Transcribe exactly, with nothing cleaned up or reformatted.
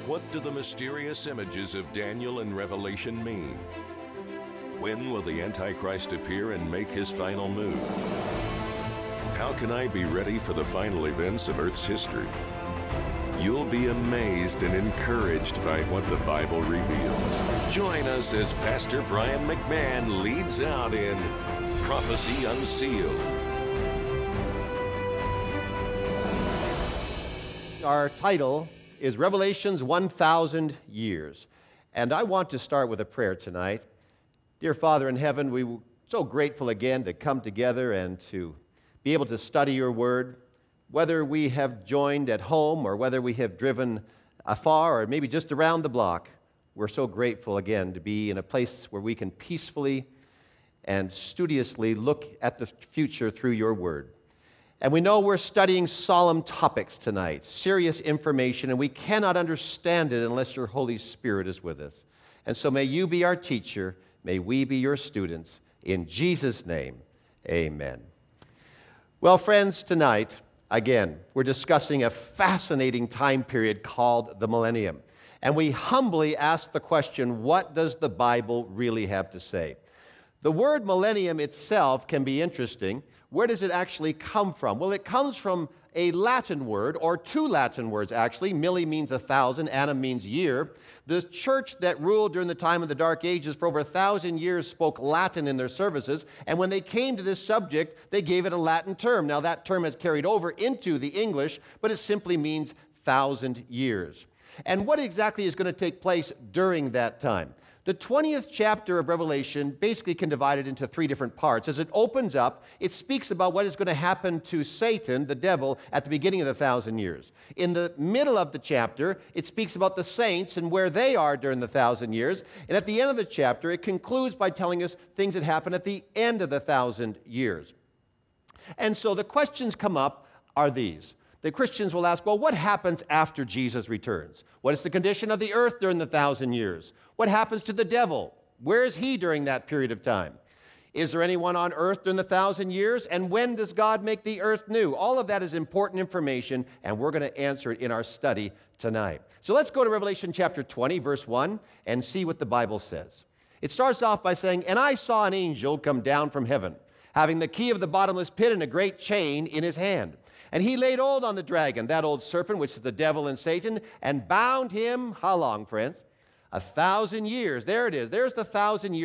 What do the mysterious images of Daniel and Revelation mean? When will the Antichrist appear and make his final move? How can I be ready for the final events of Earth's history? You'll be amazed and encouraged by what the Bible reveals. Join us as Pastor Brian McMahon leads out in Prophecy Unsealed. Our title is Revelations one thousand Years. And I want to start with a prayer tonight. Dear Father in heaven, we're so grateful again to come together and to be able to study your word. Whether we have joined at home or whether we have driven afar or maybe just around the block, we're so grateful again to be in a place where we can peacefully and studiously look at the future through your word. And we know we're studying solemn topics tonight, serious information, and we cannot understand it unless your Holy Spirit is with us. And so may you be our teacher, may we be your students. In Jesus' name, amen. Well, friends, tonight, again, we're discussing a fascinating time period called the millennium. And we humbly ask the question, what does the Bible really have to say? The word millennium itself can be interesting. Where does it actually come from? Well, it comes from a Latin word, or two Latin words actually. Milli means a thousand, annum means year. The church that ruled during the time of the Dark Ages for over a thousand years spoke Latin in their services, and when they came to this subject, they gave it a Latin term. Now that term has carried over into the English, but it simply means thousand years. And what exactly is going to take place during that time? The twentieth chapter of Revelation basically can divide it into three different parts. As it opens up, it speaks about what is going to happen to Satan, the devil, at the beginning of the thousand years. In the middle of the chapter, it speaks about the saints and where they are during the thousand years. And at the end of the chapter, it concludes by telling us things that happen at the end of the thousand years. And so the questions come up are these. The Christians will ask, well, what happens after Jesus returns? What is the condition of the earth during the thousand years? What happens to the devil? Where is he during that period of time? Is there anyone on earth during the thousand years? And when does God make the earth new? All of that is important information, and we're going to answer it in our study tonight. So let's go to Revelation chapter twenty, verse one, and see what the Bible says. It starts off by saying, "And I saw an angel come down from heaven, having the key of the bottomless pit and a great chain in his hand. And he laid hold on the dragon, that old serpent, which is the devil and Satan, and bound him," how long, friends? A thousand years. There it is. There's the thousand years.